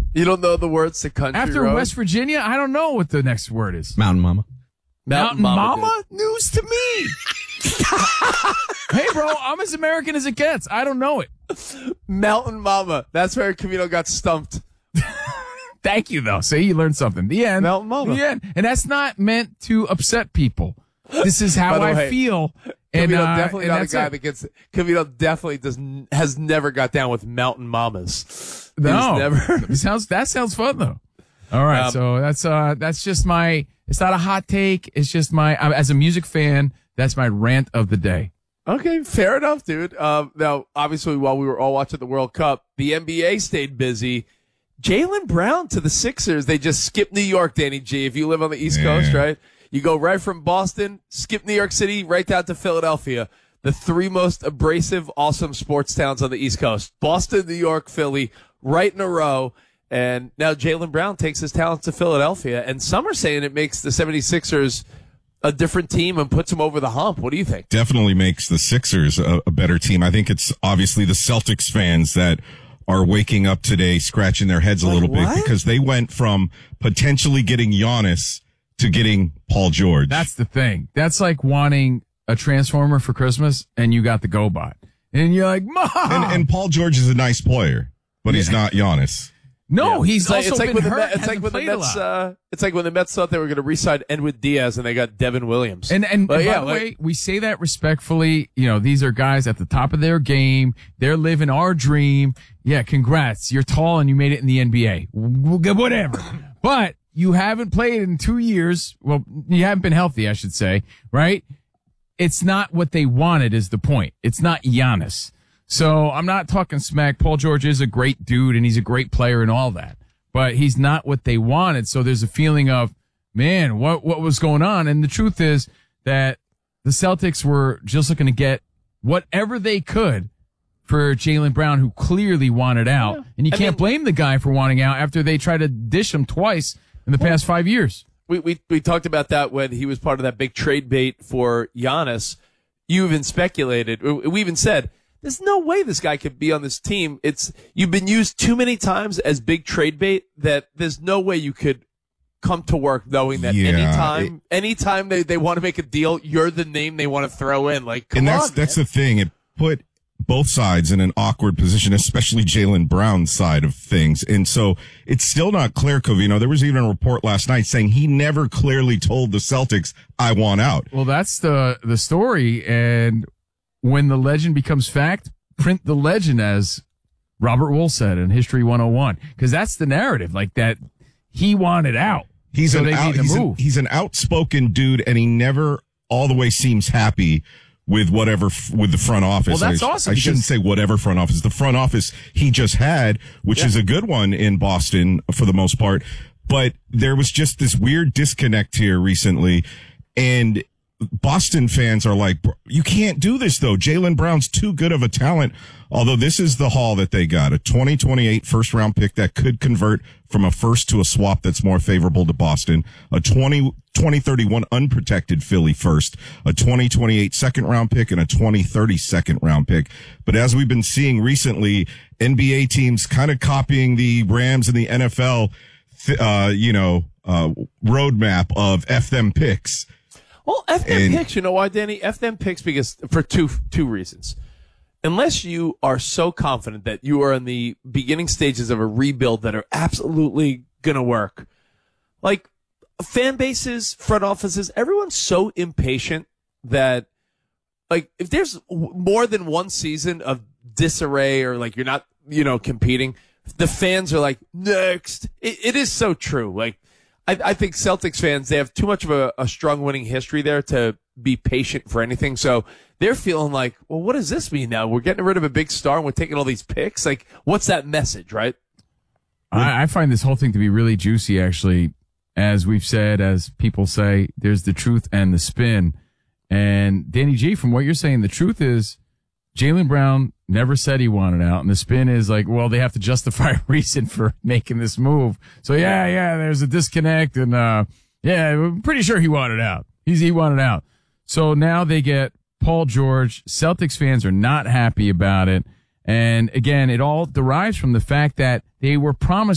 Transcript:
You don't know the words to Country After Road? West Virginia, I don't know what the next word is. Mountain Mama. Mountain Mama? News to me. Hey, bro, I'm as American as it gets. I don't know it. Mountain Mama. That's where Camino got stumped. Thank you, though. See, you learned something. The end. Mountain Mama. The end. And that's not meant to upset people. This is how By the I way, Camino feel. And definitely and not a that's guy it. that gets. Camino definitely has never got down with Mountain Mamas. No, He's never. that sounds fun though. All right, so that's just my. It's not a hot take. It's just as a music fan, that's my rant of the day. Okay, fair enough, dude. Now, obviously, while we were all watching the World Cup, the NBA stayed busy. Jaylen Brown to the Sixers. They just skipped New York, Danny G. If you live on the East Coast, right? You go right from Boston, skip New York City, right down to Philadelphia. The three most abrasive, awesome sports towns on the East Coast. Boston, New York, Philly, right in a row. And now Jaylen Brown takes his talents to Philadelphia. And some are saying it makes the 76ers a different team and puts them over the hump. What do you think? Definitely makes the Sixers a better team. I think it's obviously the Celtics fans that are waking up today scratching their heads a little bit because they went from potentially getting Giannis to getting Paul George. That's the thing. That's like wanting a Transformer for Christmas and you got the GoBot. And you're like, Mom! And Paul George is a nice player, but he's not Giannis. No, he's also been hurt. It's like when the Mets. It's like when the Mets thought they were going to re-sign Edwin Diaz, and they got Devin Williams. And by the way, we say that respectfully. You know, these are guys at the top of their game. They're living our dream. Yeah, congrats. You're tall and you made it in the NBA. Whatever. But you haven't played in 2 years. Well, you haven't been healthy, I should say. Right? It's not what they wanted. Is the point? It's not Giannis. So I'm not talking smack. Paul George is a great dude and he's a great player and all that, but he's not what they wanted. So there's a feeling of, man, what was going on? And the truth is that the Celtics were just looking to get whatever they could for Jaylen Brown, who clearly wanted out. Yeah. And you can't blame the guy for wanting out after they tried to dish him twice in the past 5 years. We talked about that when he was part of that big trade bait for Giannis. You even speculated. We even said, there's no way this guy could be on this team. You've been used too many times as big trade bait that there's no way you could come to work knowing that anytime they want to make a deal, you're the name they want to throw in. Like, come on, that's the thing. It put both sides in an awkward position, especially Jaylen Brown's side of things. And so it's still not clear, Covino. There was even a report last night saying he never clearly told the Celtics, I want out. Well, that's the story. And when the legend becomes fact, print the legend, as Robert Wool said in History 101, because that's the narrative, like that he wanted out. He's an outspoken dude, and he never all the way seems happy with the front office. Well, that's awesome. I shouldn't say whatever front office. The front office he just had, which is a good one in Boston for the most part, but there was just this weird disconnect here recently, and Boston fans are like, you can't do this though. Jaylen Brown's too good of a talent. Although this is the haul that they got, a 2028 first round pick that could convert from a first to a swap that's more favorable to Boston, a 2031 unprotected Philly first, a 2028 second round pick, and a 2030 second round pick. But as we've been seeing recently, NBA teams kind of copying the Rams and the NFL, roadmap of F them picks. Well, F them picks, you know why, Danny? F them picks because for two reasons. Unless you are so confident that you are in the beginning stages of a rebuild that are absolutely going to work. Like, fan bases, front offices, everyone's so impatient that, like, if there's more than one season of disarray or, like, you're not, competing, the fans are like, next. It is so true. Like, I think Celtics fans, they have too much of a strong winning history there to be patient for anything. So they're feeling like, well, what does this mean now? We're getting rid of a big star and we're taking all these picks. Like, what's that message, right? I find this whole thing to be really juicy, actually. As we've said, as people say, there's the truth and the spin. And Danny G, from what you're saying, the truth is Jaylen Brown never said he wanted out. And the spin is like, well, they have to justify a reason for making this move. So yeah, there's a disconnect. And, I'm pretty sure he wanted out. He wanted out. So now they get Paul George. Celtics fans are not happy about it. And again, it all derives from the fact that they were promised